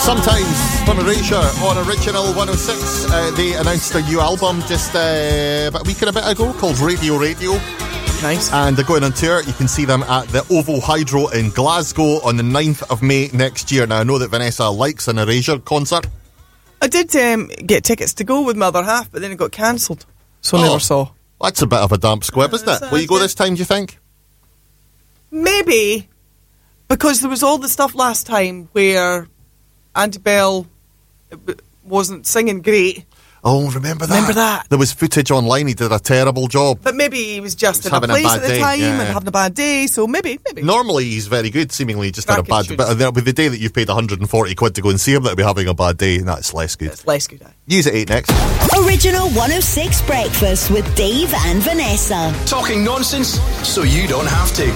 Sometimes from Erasure on Original 106. They announced a new album just about a week and a bit ago called Radio. Nice. And they're going on tour. You can see them at the OVO Hydro in Glasgow on the 9th of May next year. Now, I know that Vanessa likes an Erasure concert. I did get tickets to go with my other half, but then it got cancelled. So I never saw. That's a bit of a damp squib, isn't it? Will you go this time, do you think? Maybe. Because there was all the stuff last time where Andy Bell wasn't singing great. Oh, remember that? There was footage online. He did a terrible job. But maybe he was just in a place at the time and having a bad day, so maybe. Normally he's very good, seemingly just had a bad day. But there'll be the day that you've paid 140 quid to go and see him that'll be having a bad day, and that's less good. It's less good. News at 8 next. Original 106 Breakfast with Dave and Vanessa. Talking nonsense so you don't have to.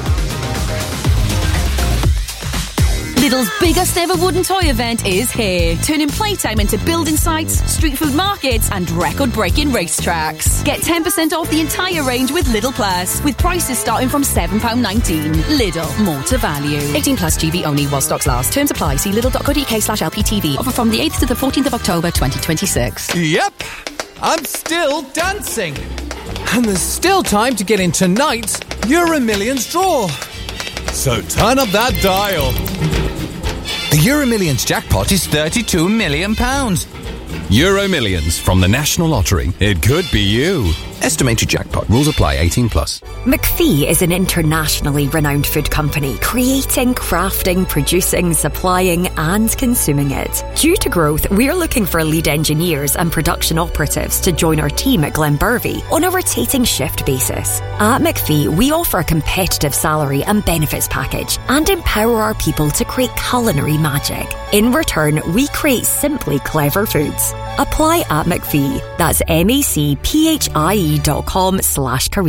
Lidl's biggest ever wooden toy event is here, turning playtime into building sites, street food markets and record-breaking racetracks. Get 10% off the entire range with Lidl Plus, with prices starting from £7.19. Lidl, more to value. 18 plus GB only while stocks last. Terms apply. See lidl.co.uk/LPTV. Offer from the 8th to the 14th of October 2026. Yep, I'm still dancing. And there's still time to get in tonight's Euro Millions draw. So turn up that dial. The Euro Millions jackpot is £32 million. Euro Millions from the National Lottery. It could be you. Estimated jackpot. Rules apply. 18 plus. McPhee is an internationally renowned food company, creating, crafting, producing, supplying and consuming it. Due to growth, we're looking for lead engineers and production operatives to join our team at Glenbervie on a rotating shift basis. At McPhee, we offer a competitive salary and benefits package and empower our people to create culinary magic. In return, we create simply clever foods. Apply at McPhee. That's MACPHIE.com/career.